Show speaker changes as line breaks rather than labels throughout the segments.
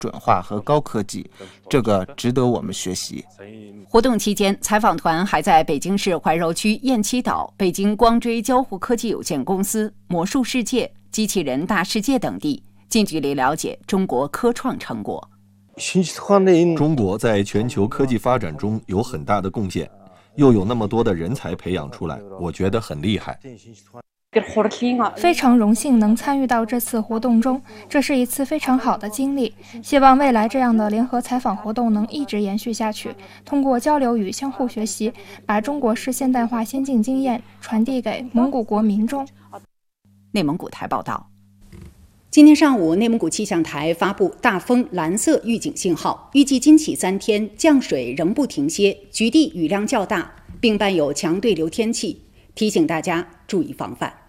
准化和高科技，这个值得我们学习。
活动期间，采访团还在北京市怀柔区雁栖岛、北京光追交互科技有限公司、魔术世界、机器人大世界等地近距离了解中国科创成果。
中国在全球科技发展中有很大的贡献，又有那么多的人才培养出来，我觉得很厉害。
非常荣幸能参与到这次活动中，这是一次非常好的经历。希望未来这样的联合采访活动能一直延续下去，通过交流与相互学习，把中国式现代化先进经验传递给蒙古国民众。
内蒙古台报道。今天上午，内蒙古气象台发布大风蓝色预警信号，预计今起3天降水仍不停歇，局地雨量较大，并伴有强对流天气，提醒大家注意防范。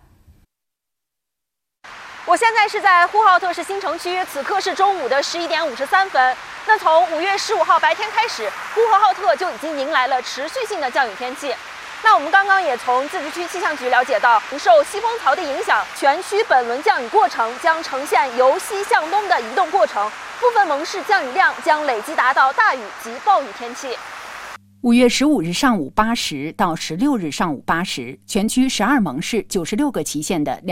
我现在是在呼和浩特市新城区，此刻是中午的11点53分。那从5月15号白天开始，呼和浩特就已经迎来了持续性的降雨天气。那我们刚刚也从自治区气象局了解到，受西风槽的影响，全区本轮降雨过程将呈现由西向东的移动过程，部分蒙市降雨量将累计达到大雨及暴雨天气。
5月15日上午8时到16日上午8时，全区12蒙市96个旗县的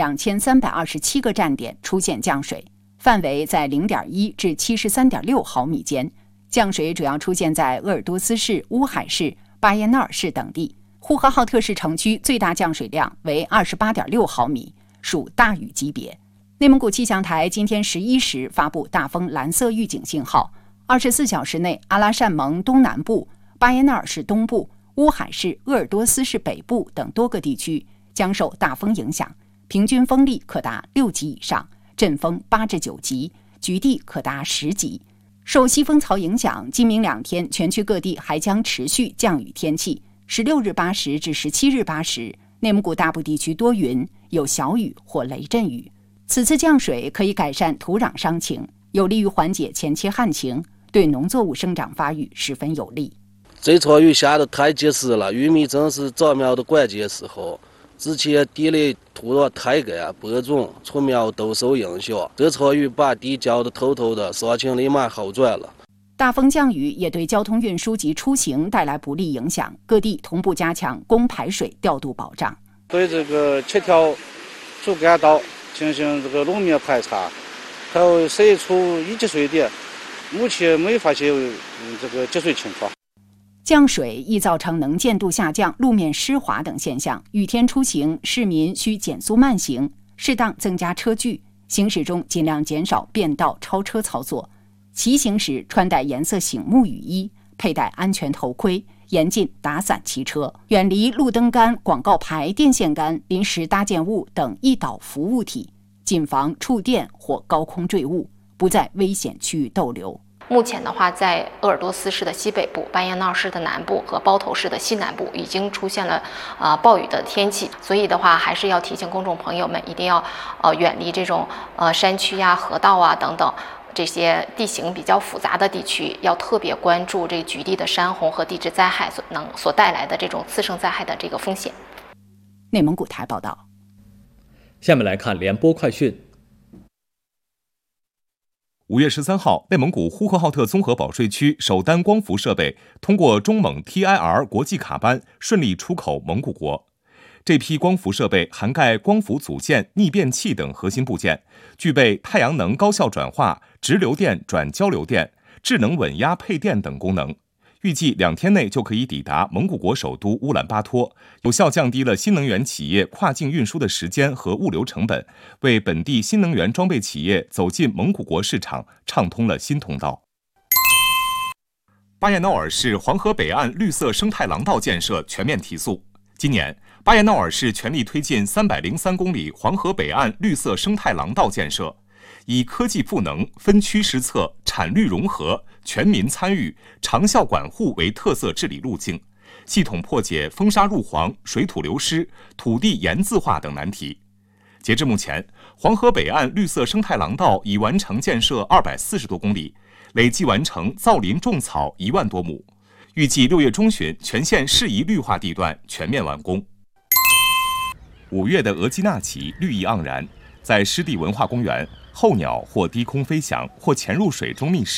2327个站点出现降水，范围在0.1至73.6毫米间。降水主要出现在鄂尔多斯市、乌海市、巴彦淖尔市等地。呼和浩特市城区最大降水量为28.6毫米，属大雨级别。内蒙古气象台今天11时发布大风蓝色预警信号，24小时内阿拉善盟东南部、巴彦淖尔市东部、乌海市、鄂尔多斯市北部等多个地区将受大风影响，平均风力可达6级以上，阵风8至9级，局地可达10级。受西风槽影响，今明2天全区各地还将持续降雨天气。16日8时至17日8时，内蒙古大部地区多云，有小雨或雷阵雨。此次降水可以改善土壤伤情，有利于缓解前期旱情，对农作物生长发育十分有利。
这场雨下得太及时了，玉米正是长苗的关键时候，之前地里土壤太干，播种、出苗都受影响。这场雨把地浇得透透的，伤情立马好转了。
大风降雨也对交通运输及出行带来不利影响，各地同步加强供排水调度保障。
对这个7条主干道进行这个路面排查，还有设出一级水点，目前没发现这个积水情况。
降水易造成能见度下降、路面湿滑等现象，雨天出行，市民需减速慢行，适当增加车距，行驶中尽量减少变道超车操作。骑行时穿戴颜色醒目雨衣，佩戴安全头盔，严禁打伞骑车，远离路灯杆、广告牌、电线杆、临时搭建物等易倒伏物体，谨防触电或高空坠物，不在危险区域逗留。
目前的话，在鄂尔多斯市的西北部、巴彦淖尔市的南部和包头市的西南部已经出现了暴雨的天气，所以的话还是要提醒公众朋友们一定要远离这种山区呀、河道啊等等这些地形比较复杂的地区，要特别关注这个局地的山洪和地质灾害所带来的这种次生灾害的这个风险。
内蒙古台报道。
下面来看联播快讯。
5月13号，内蒙古呼和浩特综合保税区首单光伏设备通过中蒙 TIR 国际卡班顺利出口蒙古国。这批光伏设备涵盖光伏组件、逆变器等核心部件，具备太阳能高效转化、直流电转交流电、智能稳压配电等功能。预计2天内就可以抵达蒙古国首都乌兰巴托，有效降低了新能源企业跨境运输的时间和物流成本，为本地新能源装备企业走进蒙古国市场畅通了新通道。巴彦淖尔市黄河北岸绿色生态廊道建设全面提速。今年，巴彦淖尔市全力推进303公里黄河北岸绿色生态廊道建设，以科技赋能、分区施策、产绿融合、全民参与、长效管护为特色治理路径，系统破解风沙入黄、水土流失、土地盐渍化等难题。截至目前，黄河北岸绿色生态廊道已完成建设240多公里，累计完成造林种草1万多亩，预计6月中旬全县适宜绿化地段全面完工。5月的额济纳旗绿意盎然，在湿地文化公园，候鸟或低空飞翔，或潜入水中觅食。